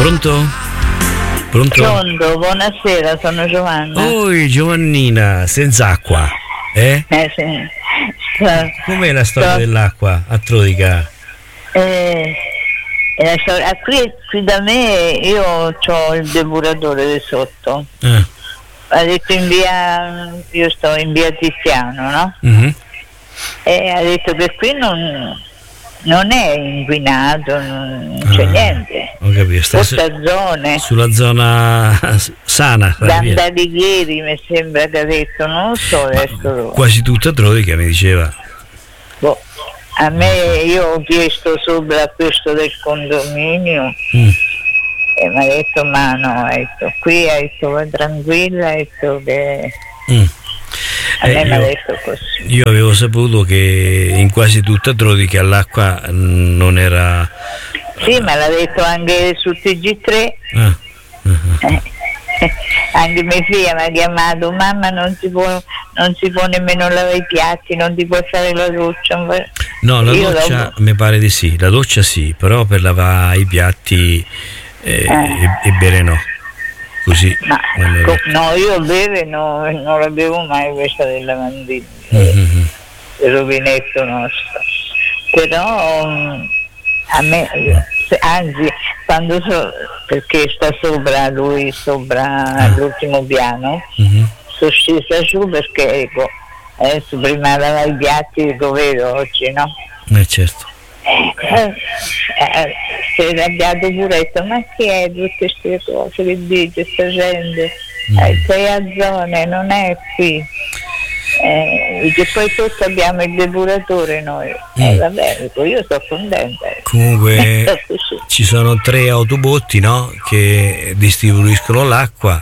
Pronto? Pronto, buonasera, sono Giovanna. Oi Giovannina, senza acqua, eh? Sì. Com'è la storia dell'acqua a Trodica? Qui da me io ho il depuratore di sotto. Ha detto io sto in via Tiziano, no? Mm-hmm. E ha detto che qui non è inquinato, non c'è niente. Ho capito, zone. Sulla zona sana. D'Andalighieri mi sembra che ha detto, non lo so adesso. Quasi tutta Trodica mi diceva. A me io ho chiesto sopra a questo del condominio e mi ha detto ma no, qui va tranquilla, che a me mi ha detto così. Io avevo saputo che in quasi tutta Trodica l'acqua non era. Sì, me l'ha detto anche su TG3. Anche mia figlia mi ha chiamato, mamma non si può nemmeno lavare i piatti, non ti puoi fare la doccia. No, la doccia mi pare di sì, la doccia sì, però per lavare i piatti e bere no. Così. No, io bere non la bevo mai questa del lavandino, il rubinetto nostro. Però a me, anzi, perché sta sopra lui, all'ultimo piano, sono scesa giù perché adesso prima lavare i piatti vedo oggi, no? Certo. Si è arrabbiato pure, ha detto ma chi è tutte queste cose che dice sta gente? Sei a zone, non è qui. Che poi sotto abbiamo il depuratore noi. Vabbè, io sto contenta. Comunque ci sono 3 autobotti, no? Che distribuiscono l'acqua.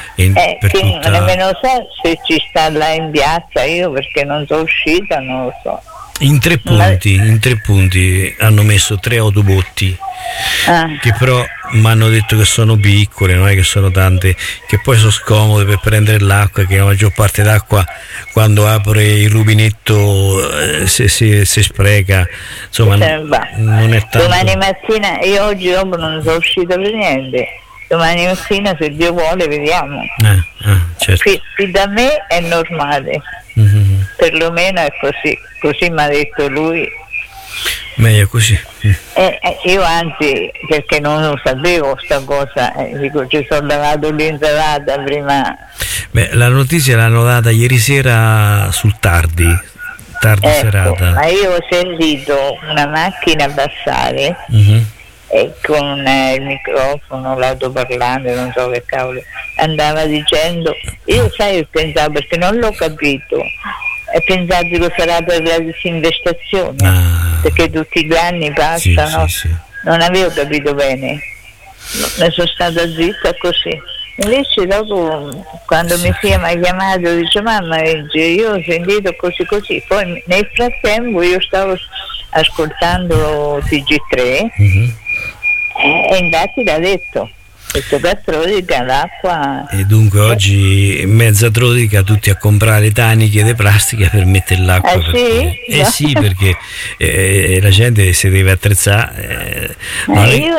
Nemmeno so se ci sta là in piazza, io perché non sono uscita, non lo so. In tre punti hanno messo 3 autobotti che però mi hanno detto che sono piccole, non è che sono tante, che poi sono scomode per prendere l'acqua, che la maggior parte d'acqua quando apre il rubinetto si spreca, insomma non è tanto. Domani mattina, io oggi dopo non sono uscita per niente, domani mattina se Dio vuole vediamo. Certo. Qui da me è normale. Perlomeno è così mi ha detto lui. Meglio così. Io anzi, perché non lo sapevo sta cosa, dico ci sono lavato l'insalata prima. La notizia l'hanno data ieri sera sul tardi serata. Ma io ho sentito una macchina passare e con il microfono, l'autoparlante, non so che cavolo, andava dicendo, io pensavo, perché non l'ho capito, e pensavo che sarà per la disinvestazione, perché tutti gli anni passano, sì. Non avevo capito bene, ne sono stata zitta così. Invece dopo, quando mia figlia mi ha chiamato, dice mamma, io ho sentito così, poi nel frattempo io stavo ascoltando TG3 e infatti l'ha detto questo che Trodica l'acqua. E dunque oggi in mezza Trodica tutti a comprare taniche di plastica per mettere l'acqua. Sì, perché la gente si deve attrezzare. Io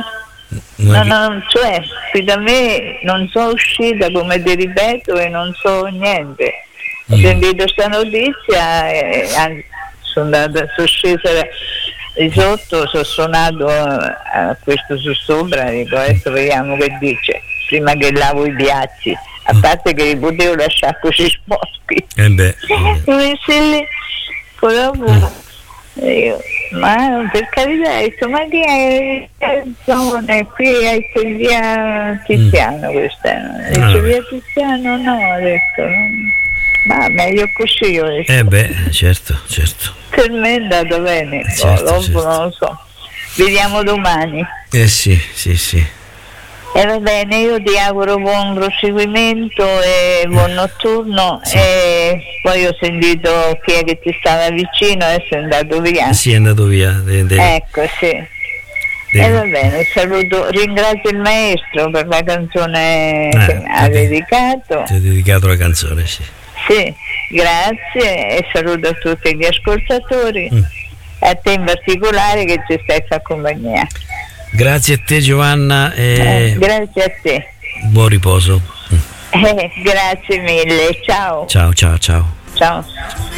cioè qui da me non sono uscita, come ti ripeto, e non so niente. Ho sentito questa notizia e sono scesa di sotto, sono suonato a questo su sopra, dico adesso vediamo che dice, prima che lavo i piatti, a parte che li potevo lasciare così sporchi. Ma per carità, ho detto, ma chi è zone? Qui è via Tiziano questa. Dice via Tiziano no, ho detto ma meglio così, io ho detto. Certo. Per me è andato bene, dopo non lo so. Vediamo domani. Sì. E va bene, io ti auguro buon proseguimento e buon notturno. E poi ho sentito chi è che ti stava vicino, adesso è andato via. Sì, è andato via. Ecco, sì. E va bene, saluto, ringrazio il maestro per la canzone che mi ha dedicato. Ti ha dedicato la canzone, sì. Sì, grazie e saluto a tutti gli ascoltatori, a te in particolare che ci stai a compagnia. Grazie a te Giovanna. Grazie a te. Buon riposo. Grazie mille, ciao. Ciao. Ciao.